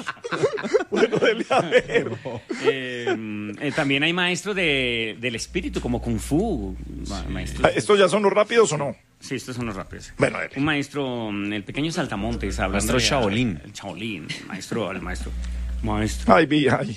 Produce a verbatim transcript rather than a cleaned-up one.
Bueno, dele a ver. Eh, eh, también hay maestros de, del espíritu, como Kung Fu. ma- maestros- Ah, ¿estos ya son los rápidos o no? Sí, estos son los rápidos. Bueno, dele. Un maestro, mm, el pequeño saltamontes, hablando Maestro Shaolin. El Shaolin, maestro, el maestro. Maestro. Ay, vi, ay.